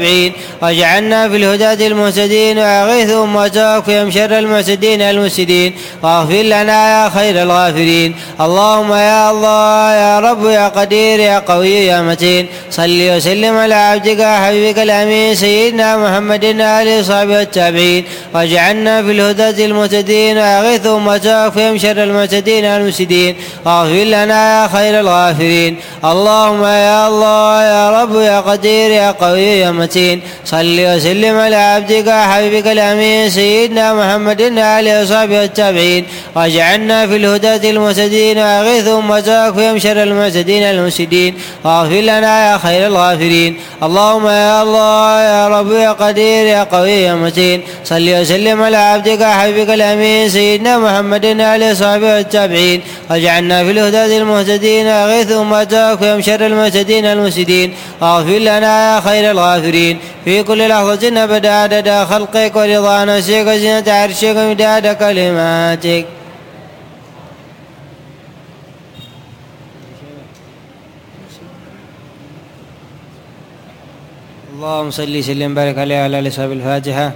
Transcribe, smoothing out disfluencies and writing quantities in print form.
واجعلنا في الهداة المهتدين وأغثهم وتوفهم شر المعتدين المفسدين واغفر لنا يا خير الغافرين. اللهم يا الله يا رب يا قدير يا قوي يا متين صل وسلم على عبدك حبيبك الأمين سيدنا محمد وآله وصحبه والتابعين واجعلنا في الهداة المهتدين وأغثهم وتوفهم شر المعتدين المفسدين واغفر لنا يا خير الغافرين. اللهم يا الله يا رب يا قدير يا قوي يا متين صل وسلم على عبدك حبيبك الأمين سيدنا محمد وآله وصحبه والتابعين واجعلنا في الهداة المهتدين وأغثهم وتوفهم شر المعتدين المفسدين واغفر لنا يا خير الغافرين. اللهم يا الله يا رب يا قدير يا قوي يا متين صل وسلم على عبدك حبيبك الأمين سيدنا محمد وآله وصحبه والتابعين واجعلنا في الهداة المهتدين وأغثهم وتوفهم شر المعتدين المفسدين واغفر لنا يا خير الغافرين. في كل لحظة أبدا عدد خلقك ورضا نفسك وزنة عرشك ومداد كلماتك. اللهم صل وسلم وبارك عليه وعلى آله وصحبه. الفاتحة.